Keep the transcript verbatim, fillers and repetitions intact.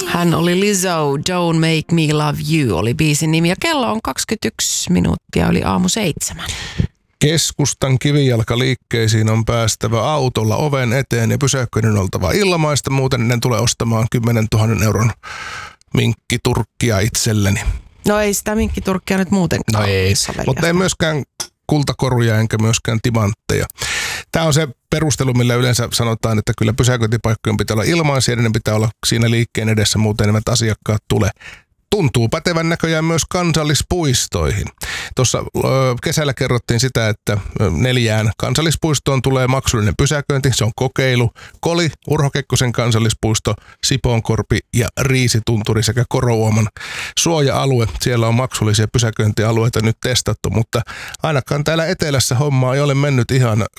Hän oli Lizzo, Don't Make Me Love You oli biisin nimi ja kello on kaksikymmentäyksi minuuttia yli aamu seitsemän. Keskustan kivijalkaliikkeisiin on päästävä autolla oven eteen ja pysäköinnin oltava ilmaista, muuten ne tulee ostamaan kymmenen tuhannen euron minkkiturkkia itselleni. No ei sitä minkkiturkkia nyt muutenkaan. No ei, mutta ei myöskään kultakoruja enkä myöskään timantteja. Tämä on se perustelu, millä yleensä sanotaan, että kyllä pysäköintipaikkojen pitää olla ilmaisia, ja ne pitää olla siinä liikkeen edessä, muuten eivät asiakkaat tule. Tuntuu pätevän näköjään myös kansallispuistoihin. Tuossa kesällä kerrottiin sitä, että neljään kansallispuistoon tulee maksullinen pysäköinti. Se on kokeilu. Koli, Urho Kekkosen kansallispuisto, Sipoonkorpi ja Riisitunturi sekä Korouoman suoja-alue. Siellä on maksullisia pysäköintialueita nyt testattu, mutta ainakaan täällä etelässä homma ei ole mennyt ihan